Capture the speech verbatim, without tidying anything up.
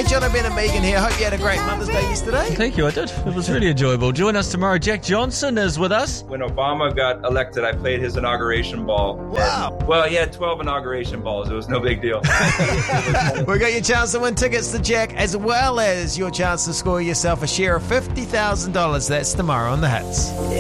Hey, John, Ben and Megan here. Hope you had a great Mother's Day yesterday. Thank you, I did. It was really enjoyable. Join us tomorrow. Jack Johnson is with us. When Obama got elected, I played his inauguration ball. Wow. And, well, he had twelve inauguration balls. It was no big deal. We got your chance to win tickets to Jack, as well as your chance to score yourself a share of fifty thousand dollars. That's tomorrow on The Hits.